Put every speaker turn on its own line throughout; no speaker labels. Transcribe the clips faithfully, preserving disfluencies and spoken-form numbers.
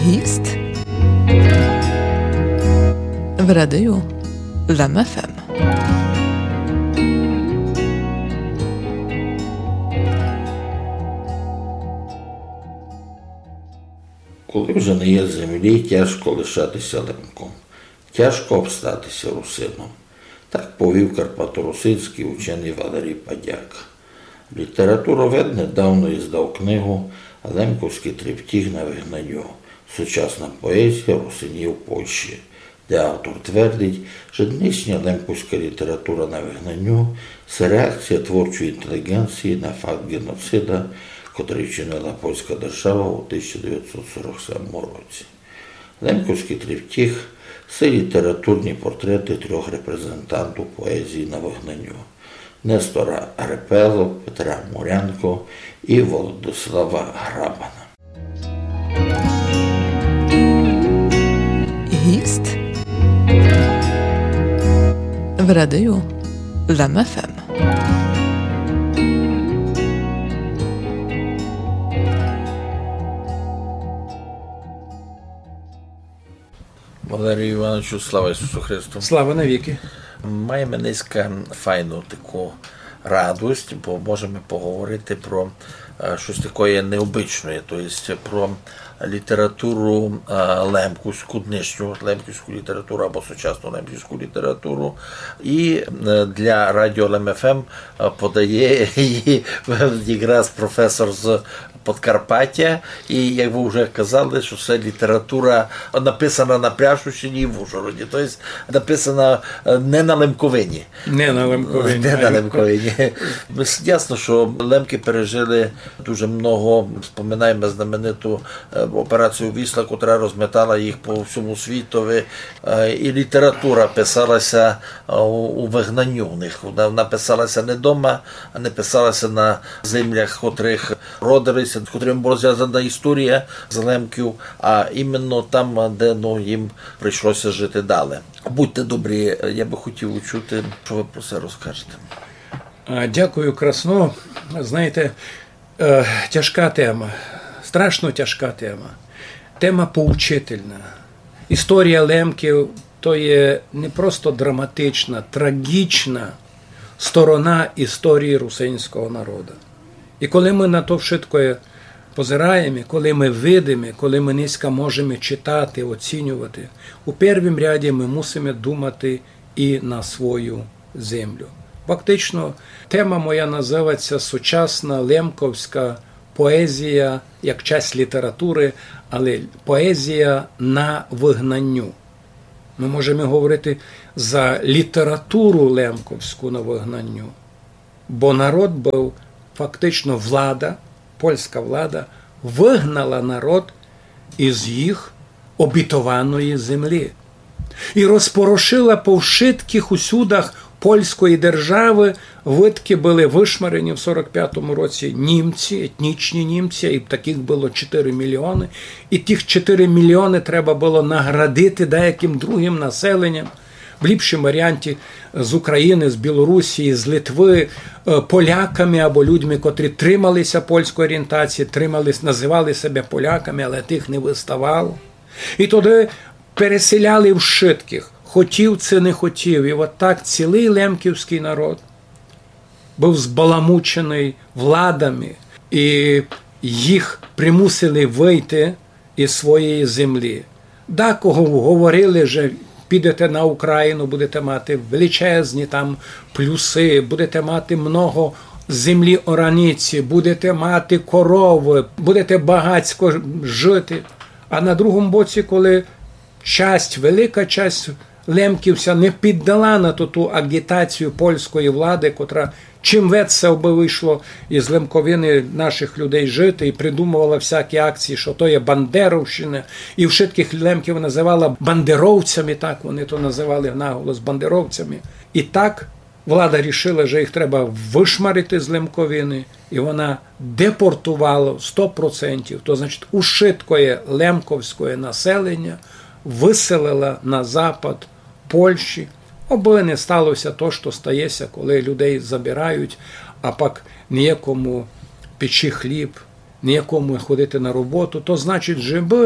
Гість в радіо ЛЕМ-ФМ.
Коли вже не є землі, тяжко лишатися лемком, тяжко обстатися русином. Так повів карпаторусинський учений Валерій Падяка. Літературовед недавно іздав книгу «Лемковський триптіх на вигнанню. Сучасна поезія русинів Польщі», де автор твердить, що нинішня лемковська література на вигнанню – це реакція творчої інтелігенції на факт геноцида, котрий вчинила польська держава у тисяча дев'ятсот сорок сьомому році. Лемковський триптіх – це літературні портрети трьох репрезентантів поезії на вигнанню – Нестора Репело, Петра Мурянко і Володислава Грабана.
Гість в радіо ЛЕМ-ФМ.
Валерію Івановичу, слава Ісусу Христу!
Слава навіки!
Маємо низька файну таку радость, бо можемо поговорити про щось таке необичне, тобто про літературу лемківську, днішню лемківську літературу або сучасну лемківську літературу. І для радіо ЛЕМ-ФМ подає її якраз професор з Подкарпаття. І, як ви вже казали, що це література написана на Пряшущині і в Ужгороді. Тобто написана не на Лемковині.
Не на Лемковині.
Не на Лемковині. Ясно, що лемки пережили дуже много. Споминаємо знамениту операцію «Вісла», яка розметала їх по всьому світові. І література писалася у вигнанню у них. Вона писалася не вдома, а не писалася на землях, котрих родилися, з котрими була зв'язана історія з лемків, а іменно там, де ну, їм прийшлося жити далі. Будьте добрі, я би хотів почути, що ви про це розкажете.
Дякую, красно. Знаєте, тяжка тема, страшно тяжка тема. Тема поучительна. Історія лемків – то є не просто драматична, трагічна сторона історії русинського народу. І коли ми на то вшитко позираємо, коли ми видимо, коли ми низько можемо читати, оцінювати, у першому ряді ми мусимо думати і на свою землю. Фактично, тема моя називається «Сучасна лемковська поезія як часть літератури, але поезія на вигнанню». Ми можемо говорити за літературу лемковську на вигнанню, бо народ був, фактично влада, польська влада, вигнала народ із їх обітованої землі і розпорошила по вшитких усюдах польської держави. Витки були вишмарені в сорок п'ятому році німці, етнічні німці, і таких було чотири мільйони. І тих чотири мільйони треба було наградити деяким другим населенням. В ліпшому варіанті з України, з Білорусі, з Литви, поляками або людьми, котрі трималися польської орієнтації, тримались, називали себе поляками, але тих не виставало. І тоді переселяли вшитких. Хотів це, не хотів. І от так цілий лемківський народ був збаламучений владами, і їх примусили вийти із своєї землі. Декого говорили, що підете на Україну, будете мати величезні там плюси, будете мати много землі ораниці, будете мати корови, будете багатько жити. А на другому боці, коли часть, велика часть лемківця не піддала на ту, ту агітацію польської влади, котра чим веться би вийшло із Лемковини наших людей жити і придумувала всякі акції, що то є Бандеровщина, і вшитких лемків називала бандеровцями, так вони то називали наголос бандеровцями. І так влада рішила, що їх треба вишмарити з Лемковини, і вона депортувала сто відсотків, то значить ушиткоє лемковське населення виселила на запад Польщі, аби не сталося то, що стається, коли людей забирають, а пак ніякому печі хліб, ніякому ходити на роботу, то значить, щоб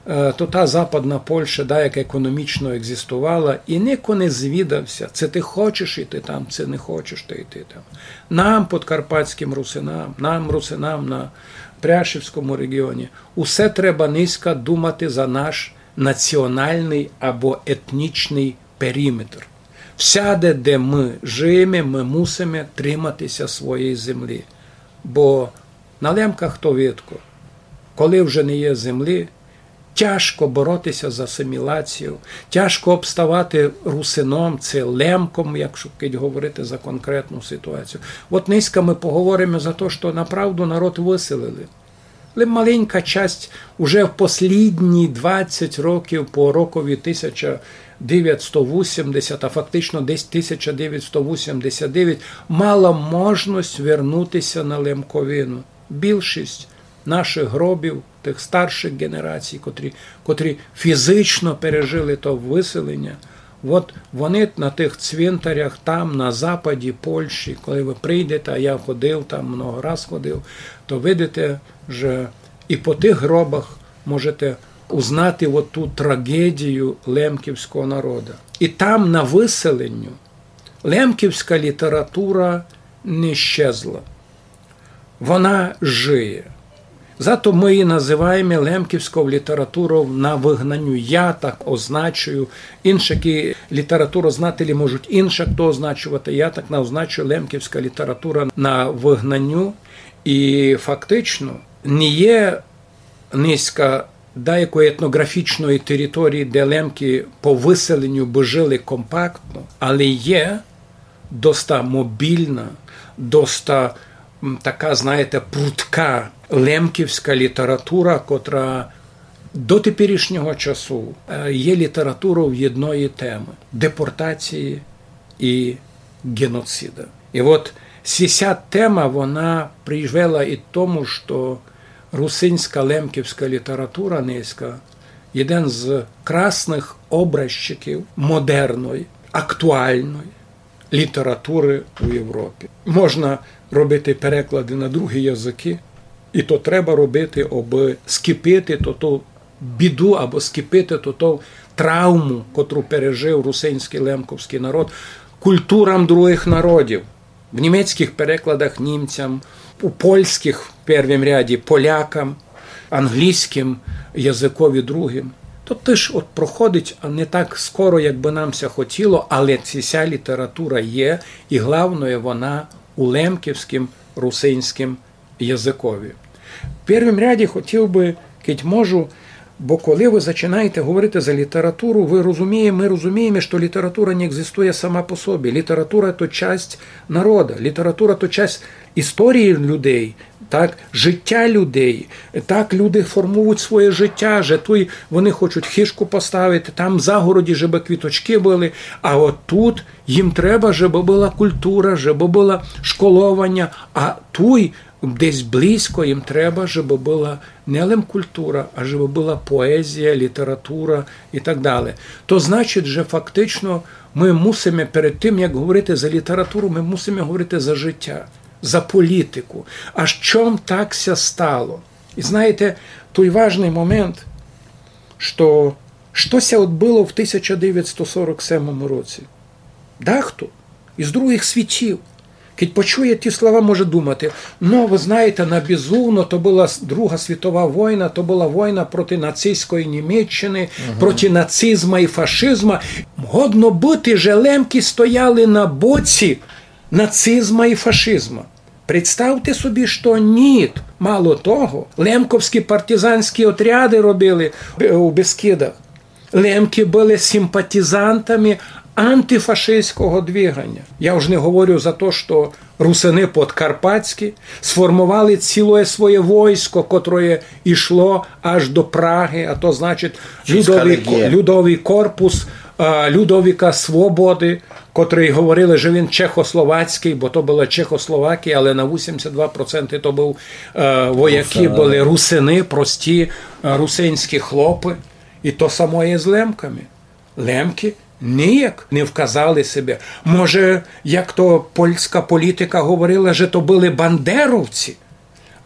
то та Западна Польща, да, яка економічно екзистувала, і ніхто не звідався, це ти хочеш йти там, це не хочеш ти йти там. Нам, подкарпатським русинам, нам, русинам на Пряшівському регіоні, усе треба низько думати за наш національний або етнічний периметр. Всяде, де ми живемо, ми мусимо триматися своєї землі. Бо на лемках то видко, коли вже не є землі, тяжко боротися за асиміляцію, тяжко обставати русином, це лемком, якщо говорити за конкретну ситуацію. От низько ми поговоримо за те, що направду народ виселили. Але маленька часть уже в послідні двадцять років по рокові тисяча дев'ятсот вісімдесят, а фактично десь тисяча дев'ятсот вісімдесят дев'ять, мала можливість вернутися на Лемковину. Більшість наших гробів, тих старших генерацій, котрі, котрі фізично пережили то виселення, от вони на тих цвинтарях там, на западі Польщі, коли ви прийдете, а я ходив там, много раз ходив, то видите, що і по тих гробах можете узнати от ту трагедію лемківського народу. І там на виселенню лемківська література не щезла. Вона жиє. Зато ми її називаємо лемківською літературою на вигнанню. Я так означую. Інші літературознателі можуть інше хто означувати. Я так означую лемківська література на вигнанню. І фактично не є низька деякої етнографічної території, де лемки по виселенню би жили компактно, але є доста мобільна, доста така, знаєте, прудка лемківська література, котра до теперішнього часу є літературою одної теми – депортації і геноцида. І от ця тема, вона привела і тому, що русинська лемківська література низька – один з красних образчиків модерної, актуальної літератури у Європі. Можна робити переклади на другі язики, і то треба робити, аби скипити то ту біду, або скипити то ту травму, котру пережив русинський лемковський народ, культурам других народів. В німецьких перекладах німцям, у польських в першому ряді полякам, англійським язикові другим. То теж от проходить не так скоро, як би нам ся хотіло, але ця література є, і головне вона у лемківським русинським язикові. В першому ряді хотів би, кить можу, бо коли ви починаєте говорити за літературу, ви розумієте, ми розуміємо, що література не екзистує сама по собі. Література – то часть народу, література – то часть історії людей, так, життя людей. Так люди формують своє життя, же тут вони хочуть хишку поставити, там в загороді, щоб квіточки були, а от тут їм треба, щоб була культура, щоб було школування, а тут десь близько їм треба, щоб була не лише культура, а щоб була поезія, література і так далі. То значить, що фактично ми мусимо перед тим, як говорити за літературу, ми мусимо говорити за життя, за політику. А чом так ся стало? І знаєте, той важний момент, що щося відбуло в тисяча дев'ятсот сорок сьомому році. Дехто із других світів, коли почує ті слова, може думати, ну, ви знаєте, на безумно, то була Друга світова війна, то була війна проти нацистської Німеччини, угу. проти нацизму і фашизму. Годно бути, що лемки стояли на боці нацизму і фашизму. Представте собі, що ні. Мало того, лемковські партизанські отряди робили у Бескидах. Лемки були симпатизантами антифашистського двигання. Я вже не говорю за те, що русини подкарпатські сформували ціле своє військо, котре йшло аж до Праги, а то значить Людовий, Людовий корпус Людовіка Свободи, котрий говорили, що він чехословацький, бо то була Чехословакія, але на вісімдесят два відсотки то був е, вояки, були русини, прості е, русинські хлопи. І то само є з лемками. Лемки ніяк не вказали себе. Може, як то польська політика говорила, що то були бандеровці,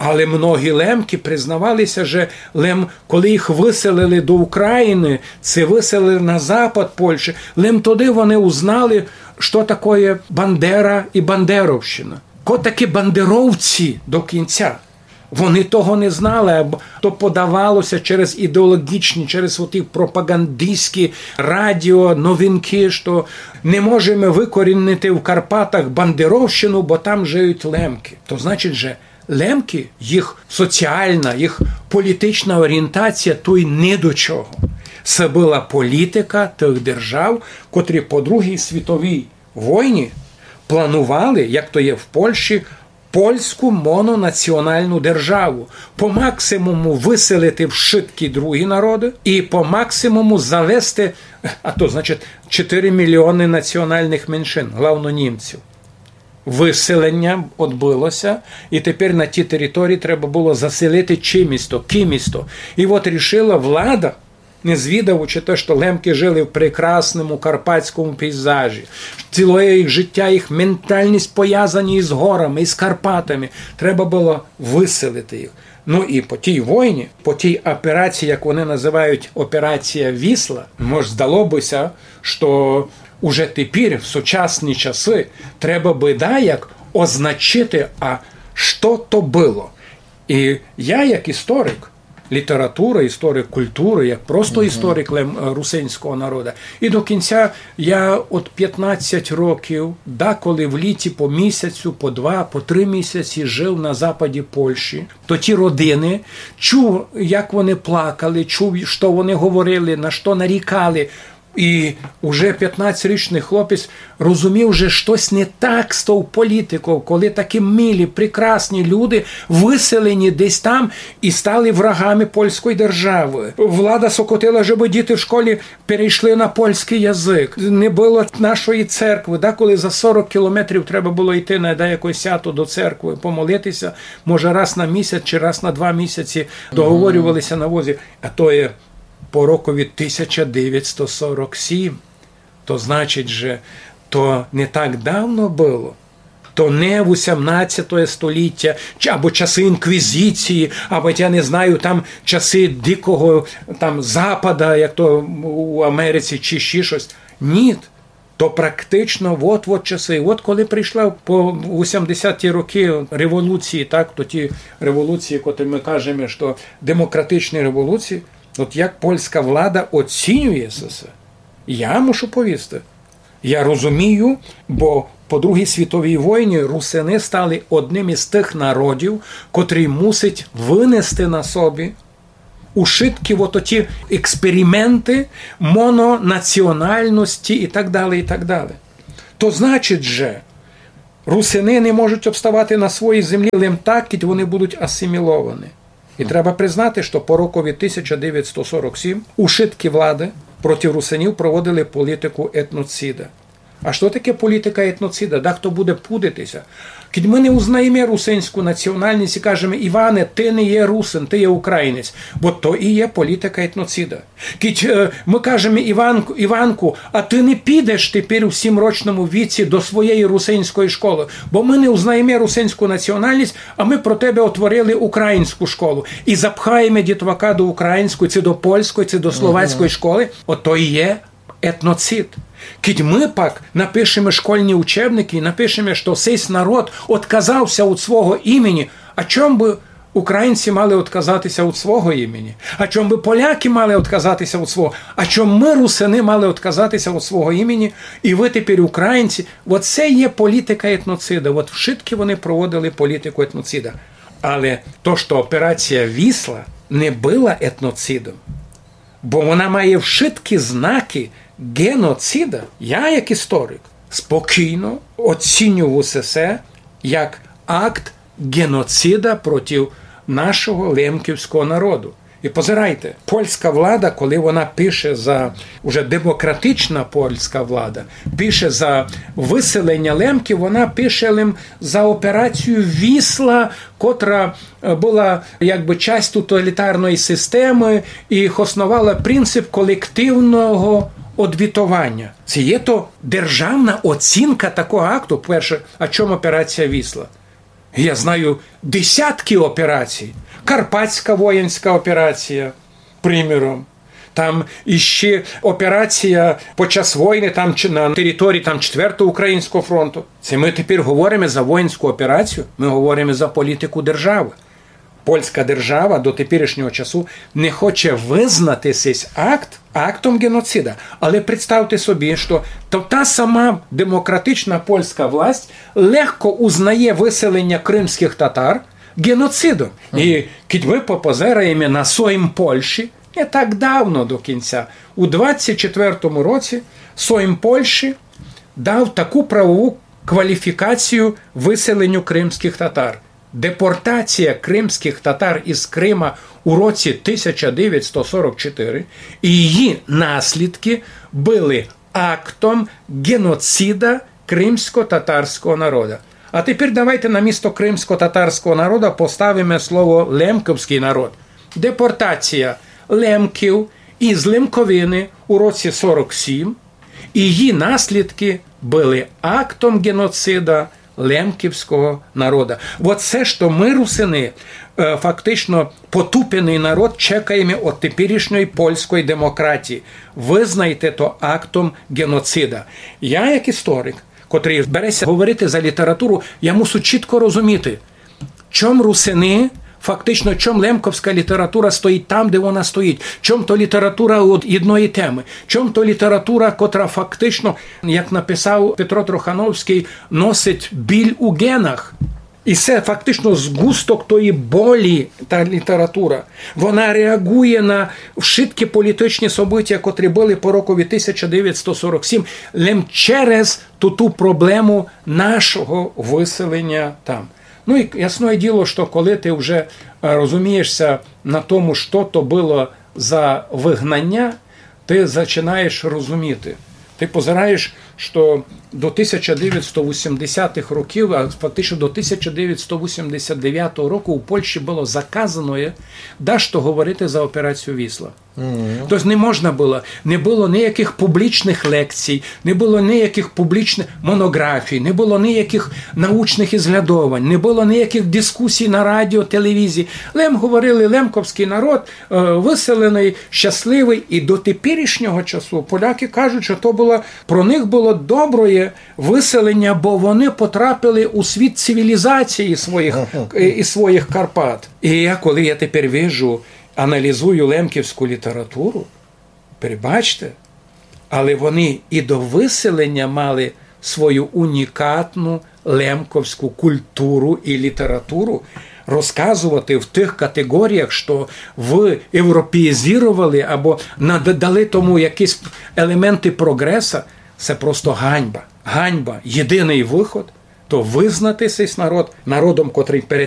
Але многі лемки признавалися, що лем, коли їх виселили до України, це виселили на запад Польщі, лем тоді вони узнали, що таке Бандера і Бандеровщина. Ко такі бандеровці до кінця. Вони того не знали, а то подавалося через ідеологічні, через оті пропагандистські радіо, новинки, що не можемо викорінити в Карпатах Бандеровщину, бо там живуть лемки. То значить, що лемки, їх соціальна, їх політична орієнтація, то й не до чого. Це була політика тих держав, котрі по Другій світовій війні планували, як то є в Польщі, польську мононаціональну державу. По максимуму виселити вшиткі другі народи і по максимуму завести, а то значить чотири мільйони національних меншин, главно німців. Виселення відбулося, і тепер на ті території треба було заселити чимісто, кимісто. І от рішила влада, не звідавши те, що лемки жили в прекрасному карпатському пейзажі. Ціле їх життя, їх ментальність пов'язані із горами, із Карпатами. Треба було виселити їх. Ну і по тій війні, по тій операції, як вони називають операція Вісла, може здалося, що уже тепер, в сучасні часи, треба би да, як означити, а що то було. І я, як історик, літератури, історик культури, як просто uh-huh. історик русинського народу. І до кінця я от п'ятнадцять років, деколи в літі по місяцю, по два, по три місяці жив на западі Польщі. То ті родини, чув, як вони плакали, чув, що вони говорили, на що нарікали. І вже п'ятнадцятирічний хлопець розумів, що щось не так з тою політикою, коли такі милі, прекрасні люди виселені десь там і стали врагами польської держави. Влада сокотила, щоб діти в школі перейшли на польський язик. Не було нашої церкви, да, коли за сорок кілометрів треба було йти на якесь свято до церкви, помолитися, може раз на місяць чи раз на два місяці договорювалися на возі. А то є по рокові тисяча дев'ятсот сорок сім, то значить, що то не так давно було, то не вісімнадцяте століття, або часи інквізиції, або, я не знаю, там часи дикого там Запада, як то у Америці, чи ще щось. Ні, то практично от-от часи. От коли прийшла по вісімдесяті роки революції, так, то ті революції, котрі ми кажемо, що демократичні революції, от як польська влада оцінює це, я мушу повісти. Я розумію, бо по Другій світовій війні русини стали одним із тих народів, котрі мусить винести на собі ушитки от оті експерименти мононаціональності і так далі, і так далі. То значить же, русини не можуть обставати на своїй землі лим так, як вони будуть асиміловані. І треба признати, що по рокові тисяча дев'ятсот сорок сім ушитки влади проти русинів проводили політику етноцида. А що таке політика етноцида? Да хто буде пудитися? Коли ми не узнаємо русинську національність і кажемо, Іване, ти не є русин, ти є українець, бо то і є політика етноцида. Коли ми кажемо Іванку, Іванку, а ти не підеш тепер у сімрочному віці до своєї русинської школи, бо ми не узнаємо русинську національність, а ми про тебе отворили українську школу і запхаємо дітвака до української, чи до польської, чи до словацької uh-huh. школи, ото і є етноцид. Коли ми пак напишемо школьні учебники і напишемо, що цей народ відказався від свого імені, а чому би українці мали відказатися від свого імені? А чому би поляки мали відказатися від свого? А чому ми, русини, мали відказатися від свого імені? І ви тепер українці? От це є політика етноцида. От вшитки вони проводили політику етноцида. Але то, що операція Вісла не була етноцидом, бо вона має вшиткі знаки геноцида, я, як історик, спокійно оцінював це як акт геноцида проти нашого лемківського народу. І позирайте, польська влада, коли вона пише за, уже демократична польська влада, пише за виселення лемків, вона пише їм за операцію Вісла, котра була якби часть тоталітарної системи і їх основала принцип колективного одвітування. Це є то державна оцінка такого акту. Перше, а чому операція Вісла? Я знаю десятки операцій. Карпатська воїнська операція, приміром. Там іще операція по час війни там, на території там, четвертого Українського фронту. Це ми тепер говоримо за воїнську операцію, ми говоримо за політику держави. Польська держава до теперішнього часу не хоче визнати цей акт актом геноцида. Але представте собі, що то та сама демократична польська власть легко узнає виселення кримських татар геноцидом. І коли ми попозираємо на Сейм Польщі, не так давно до кінця, у двадцять четвертому році Сейм Польщі дав таку правову кваліфікацію виселенню кримських татар. Депортація кримських татар із Крима у році тисяча дев'ятсот сорок чотири і її наслідки були актом геноцида кримсько-татарського народу. А тепер давайте на місто кримсько-татарського народу поставимо слово лемковський народ. Депортація лемків із Лемковини у році сорок сім і її наслідки були актом геноцида лемківського народу. Оце, що ми, русини, фактично потупений народ, чекаємо від теперішньої польської демократії. Визнайте то актом геноцида. Я, як історик, котрий береться говорити за літературу, я мушу чітко розуміти, чом русини, фактично, чом лемковська література стоїть там, де вона стоїть, чом то література від одної теми, чом то література, котра фактично, як написав Петро Трохановський, носить біль у генах. І це фактично згусток тої болі, та література. Вона реагує на вшиткі політичні события, котрі були по рокові тисяча дев'ятсот сорок сім, лем через ту, ту проблему нашого виселення там. Ну і ясне діло, що коли ти вже розумієшся на тому, що то було за вигнання, ти починаєш розуміти. Ти позираєш, що до тисяча дев'ятсот вісімдесятих років, а фактично до тисяча дев'ятсот вісімдесят дев'ятого року у Польщі було заказано дещо говорити за операцію «Вісла». Mm-hmm. Тобто не можна було, не було ніяких публічних лекцій, не було ніяких публічних монографій, не було ніяких научних ізглядувань, не було ніяких дискусій на радіо, телевізії. Лем говорили, лемковський народ виселений, щасливий, і до теперішнього часу поляки кажуть, що то було, про них було добре виселення, бо вони потрапили у світ цивілізації своїх, і своїх Карпат. І я, коли я тепер вижу, аналізую лемківську літературу, перебачте, але вони і до виселення мали свою унікатну лемковську культуру і літературу, розказувати в тих категоріях, що ви європеїзували або надали тому якісь елементи прогресу, це просто ганьба. Ганьба. Єдиний виход – то визнати цей народ народом, котрий перед